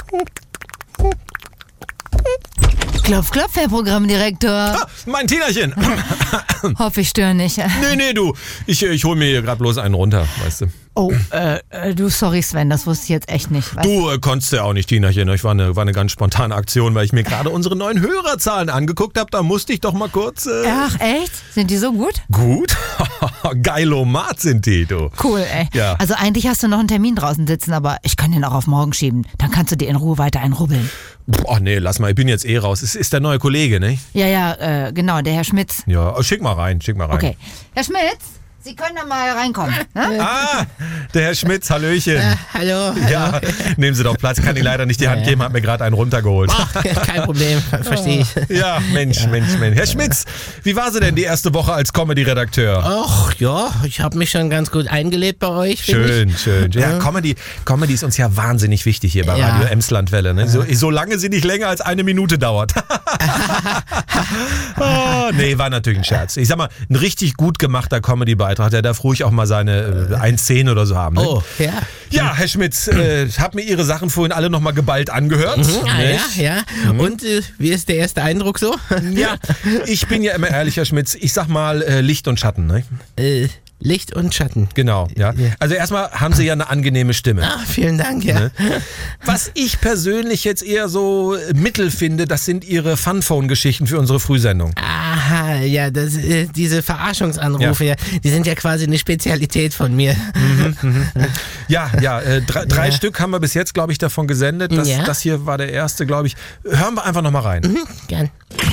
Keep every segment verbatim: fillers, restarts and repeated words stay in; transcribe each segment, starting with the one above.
Klopf, klopf, Herr Programmdirektor. Ah, mein Tinachen. Hoffe, ich störe nicht. Nee, nee, du. Ich, ich hol mir hier gerade bloß einen runter, weißt du. Oh, äh, äh, du, sorry Sven, das wusste ich jetzt echt nicht. Weißt Du äh, konntest ja auch nicht, Tinachen. Ich war eine, war eine ganz spontane Aktion, weil ich mir gerade unsere neuen Hörerzahlen angeguckt habe. Da musste ich doch mal kurz... Äh Ach, echt? Sind die so gut? Gut? Geilomat sind die, du. Cool, ey. Ja. Also eigentlich hast du noch einen Termin draußen sitzen, aber ich kann den auch auf morgen schieben. Dann kannst du dir in Ruhe weiter einrubbeln. Ach nee, lass mal, ich bin jetzt eh raus. Es ist der neue Kollege, ne? Ja, ja, äh, genau, der Herr Schmitz. Ja, oh, schick mal rein, schick mal rein. Okay. Herr Schmitz, Sie können da mal reinkommen. Ne? Ah, der Herr Schmitz, Hallöchen. Äh, hallo, hallo. Ja, nehmen Sie doch Platz, kann Ihnen leider nicht die Hand geben, hat mir gerade einen runtergeholt. Ach, kein Problem, verstehe ich. Ja, Mensch, ja. Mensch, Mensch. Herr Schmitz, wie war sie denn die erste Woche als Comedy-Redakteur? Ach ja, ich habe mich schon ganz gut eingelebt bei euch. Schön, ich. schön. Ja, ja. Comedy, Comedy ist uns ja wahnsinnig wichtig hier bei ja. Radio Emslandwelle. Ne? So, solange sie nicht länger als eine Minute dauert. Oh, nee, war natürlich ein Scherz. Ich sag mal, ein richtig gut gemachter Comedy-Beitrag, der darf ruhig auch mal seine äh, eins Komma zehn oder so haben. Ne? Oh, ja. Ja, Herr Schmitz, äh, hab mir Ihre Sachen vorhin alle nochmal geballt angehört. Mhm, ah, ja, ja. Mhm. Und äh, wie ist der erste Eindruck so? Ja, ich bin ja immer ehrlich, Herr Schmitz. Ich sag mal äh, Licht und Schatten, ne? Äh, Licht und Schatten. Genau, ja. Ja. Also erstmal haben Sie ja eine angenehme Stimme. Ah, vielen Dank, ja. Ne? Was ich persönlich jetzt eher so mittel finde, das sind Ihre Funphone-Geschichten für unsere Frühsendung. Aha, ja, das, äh, diese Verarschungsanrufe, ja. Ja, die sind ja quasi eine Spezialität von mir. Mhm, mhm. Ja, ja, äh, drei, drei Ja. Stück haben wir bis jetzt, glaube ich, davon gesendet. Das, Ja. das hier war der erste, glaube ich. Hören wir einfach nochmal rein. Mhm, gern.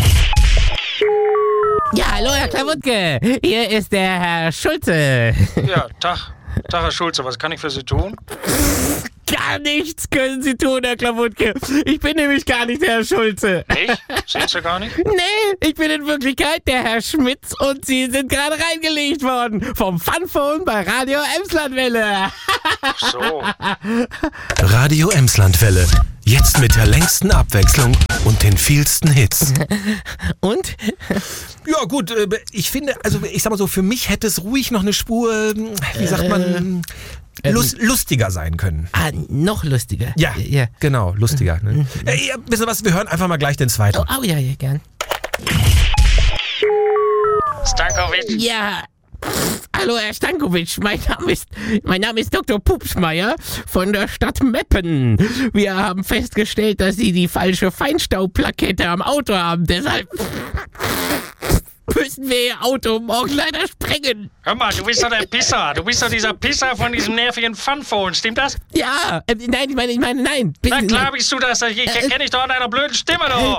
Ja, hallo Herr Klawutke, hier ist der Herr Schulze. Ja, Tag. Tag, Herr Schulze, was kann ich für Sie tun? Gar nichts können Sie tun, Herr Klawutke. Ich bin nämlich gar nicht der Herr Schulze. Nicht? Sehen Sie gar nicht? Nee, ich bin in Wirklichkeit der Herr Schmitz und Sie sind gerade reingelegt worden vom Funphone bei Radio Emslandwelle. Ach so. Radio Emslandwelle. Jetzt mit der längsten Abwechslung und den vielsten Hits. Und? Ja gut, äh, ich finde, also ich sag mal so, für mich hätte es ruhig noch eine Spur, äh, wie sagt man, Äh, lus- lustiger sein können. Ah, noch lustiger. Ja, ja. genau, lustiger. Ne? Äh, ja, wisst ihr was, wir hören einfach mal gleich den zweiten. Oh, oh ja, ja, gern. Stankovic? Ja. Hallo Herr Stankovic, mein Name ist, mein Name ist Doktor Pupsmeier von der Stadt Meppen. Wir haben festgestellt, dass Sie die falsche Feinstaubplakette am Auto haben. Deshalb müssen wir Ihr Auto morgen leider sprengen. Hör mal, du bist doch der Pisser. Du bist doch dieser Pisser von diesem nervigen Funphone. Stimmt das? Ja, äh, nein, ich meine, ich meine, nein. Na Bitte, klar nein. bist du das. Ich erkenne dich doch an deiner blöden Stimme, du.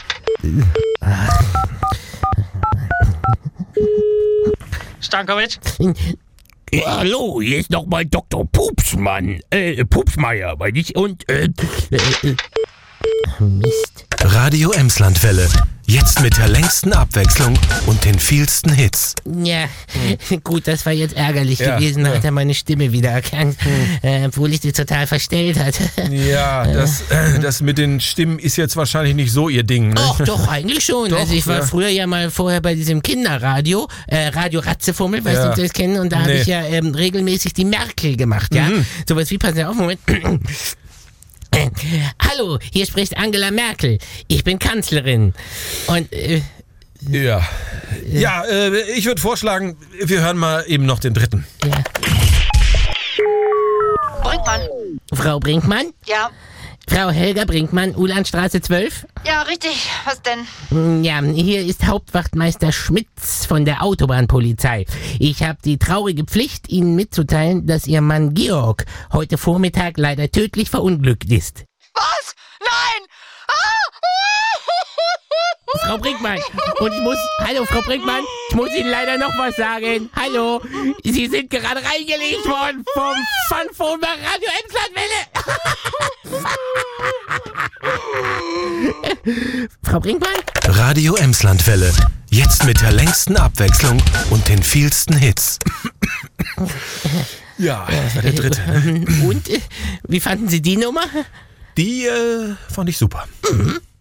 Stankovic? Ja, hallo, hier ist nochmal Doktor Pupsmann. Äh, Pupsmeier, meine ich. Und, äh, äh, äh, Mist. Radio Emslandwelle. Jetzt mit der längsten Abwechslung und den vielsten Hits. Ja, gut, das war jetzt ärgerlich Ja, gewesen. Da ja. hat er meine Stimme wieder erkannt, äh, obwohl ich die total verstellt hatte. Ja, das, äh, das mit den Stimmen ist jetzt wahrscheinlich nicht so Ihr Ding, ne? Ach, doch, eigentlich schon. Doch, also ich war ja. früher ja mal vorher bei diesem Kinderradio, äh, Radio Ratzefummel, weißt Ja. du, ob Sie das kennen? Und da habe Nee. ich ja ähm, regelmäßig die Merkel gemacht, ja? Mhm. Sowas wie, passen Sie auf, Moment. Äh, Hallo, hier spricht Angela Merkel. Ich bin Kanzlerin. Und, äh, Ja. Ja, äh, ich würde vorschlagen, wir hören mal eben noch den dritten. ja. Brinkmann. Frau Brinkmann? Ja. Frau Helga Brinkmann, Ulandstraße zwölf? Ja, richtig. Was denn? Ja, hier ist Hauptwachtmeister Schmitz von der Autobahnpolizei. Ich habe die traurige Pflicht, Ihnen mitzuteilen, dass Ihr Mann Georg heute Vormittag leider tödlich verunglückt ist. Was? Nein! Frau Brinkmann, und ich muss, hallo Frau Brinkmann, ich muss Ihnen leider noch was sagen. Hallo, Sie sind gerade reingelegt worden vom Funphone bei Radio Emslandwelle. Frau Brinkmann? Radio Emslandwelle. Jetzt mit der längsten Abwechslung und den vielsten Hits. Ja, das war der dritte. Ne? Und, äh, wie fanden Sie die Nummer? Die äh, fand ich super. Mhm.